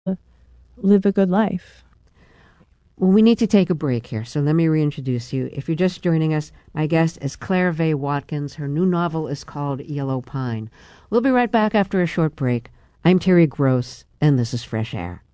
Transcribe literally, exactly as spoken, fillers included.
live a good life. Well, we need to take a break here, so let me reintroduce you. If you're just joining us, my guest is Claire Vaye Watkins. Her new novel is called Yellow Pine. We'll be right back after a short break. I'm Terry Gross, and this is Fresh Air.